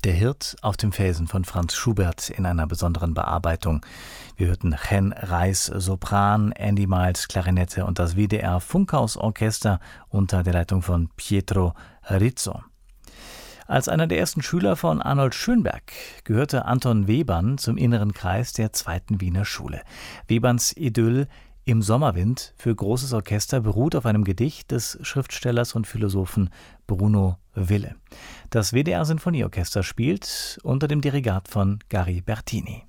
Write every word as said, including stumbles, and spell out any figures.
Der Hirt auf dem Felsen von Franz Schubert in einer besonderen Bearbeitung. Wir hörten Chen Reis Sopran, Andy Miles Klarinette und das W D R Funkhaus Orchester unter der Leitung von Pietro Rizzo. Als einer der ersten Schüler von Arnold Schönberg gehörte Anton Webern zum inneren Kreis der zweiten Wiener Schule. Weberns Idyll Im Sommerwind für großes Orchester beruht auf einem Gedicht des Schriftstellers und Philosophen Bruno Wille. Das W D R Sinfonieorchester spielt unter dem Dirigat von Gary Bertini.